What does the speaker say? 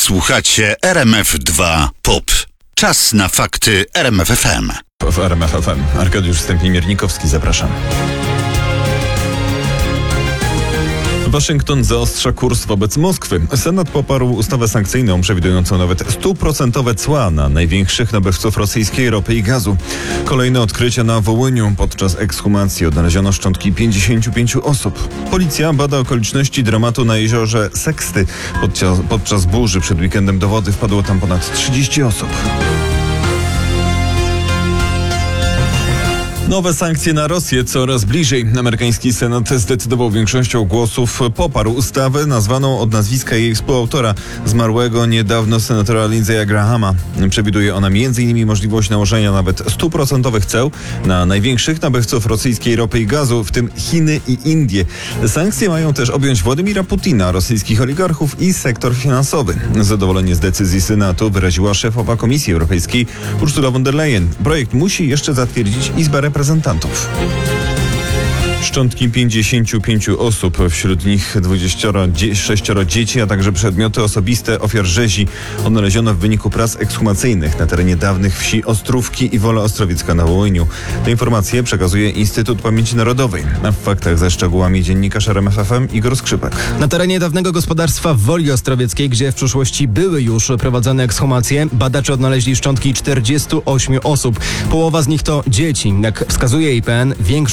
Słuchacie RMF2 POP. Czas na fakty RMFFM. W RMFFM. Arkadiusz Stępień-Miernikowski, zapraszam. Waszyngton zaostrza kurs wobec Moskwy. Senat poparł ustawę sankcyjną przewidującą nawet 100% cła na największych nabywców rosyjskiej ropy i gazu. Kolejne odkrycia na Wołyniu. Podczas ekshumacji odnaleziono szczątki 55 osób. Policja bada okoliczności dramatu na jeziorze Seksty. Podczas burzy przed weekendem do wody wpadło tam ponad 30 osób. Nowe sankcje na Rosję coraz bliżej. Amerykański Senat zdecydował większością głosów poparł ustawę nazwaną od nazwiska jej współautora, zmarłego niedawno senatora Lindsey'a Grahama. Przewiduje ona m.in. możliwość nałożenia nawet 100% ceł na największych nabywców rosyjskiej ropy i gazu, w tym Chiny i Indie. Sankcje mają też objąć Władimira Putina, rosyjskich oligarchów i sektor finansowy. Zadowolenie z decyzji Senatu wyraziła szefowa Komisji Europejskiej Ursula von der Leyen. Projekt musi jeszcze zatwierdzić Izba Reprezentantów. Szczątki 55 osób, wśród nich 26 dzieci, a także przedmioty osobiste ofiar rzezi odnaleziono w wyniku prac ekshumacyjnych na terenie dawnych wsi Ostrówki i Wola Ostrowiecka na Wołyniu. Te informacje przekazuje Instytut Pamięci Narodowej. A w faktach ze szczegółami dziennikarz RMFFM Igor Skrzypek. Na terenie dawnego gospodarstwa w Woli Ostrowieckiej, gdzie w przeszłości były już prowadzone ekshumacje, badacze odnaleźli szczątki 48 osób. Połowa z nich to dzieci. Jak wskazuje IPN, większość